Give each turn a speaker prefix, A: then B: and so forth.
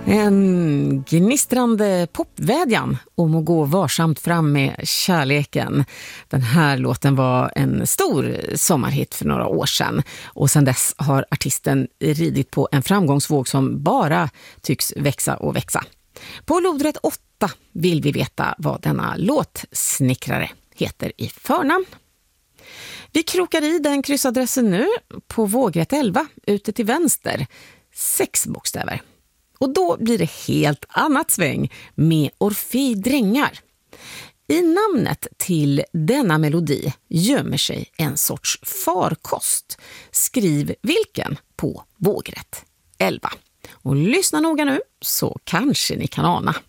A: En gnistrande popvädjan om att gå varsamt fram med kärleken. Den här låten var en stor sommarhit för några år sedan. Och sedan dess har artisten ridit på en framgångsvåg som bara tycks växa och växa. På lodrätt 8 vill vi veta vad denna låtsnickrare heter i förnamn. Vi krokar i den kryssadressen nu på vågrätt 11 ute till vänster. 6 bokstäver. Och då blir det helt annat sväng med Orfejdrängar. I namnet till denna melodi gömmer sig en sorts farkost. Skriv vilken på vågrätt 11. Och lyssna noga nu så kanske ni kan ana.